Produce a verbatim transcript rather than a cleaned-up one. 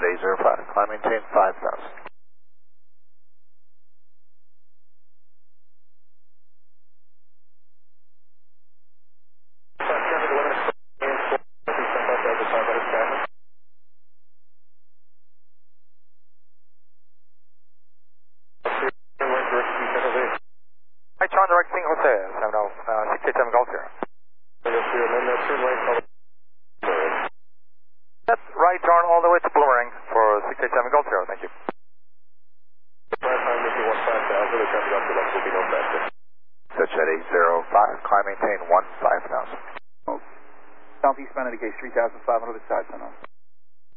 eight zero five, climb maintain five thousand. Hi, John, directing Jose, seven oh, uh, six eight seven Golf here. That's right, John, all the way to Boomerang for six eight seven Golf Zero, thank you. Touch at eight zero five, climb maintain one five thousand. Southeastbound indicates three thousand five hundred, side tunnel.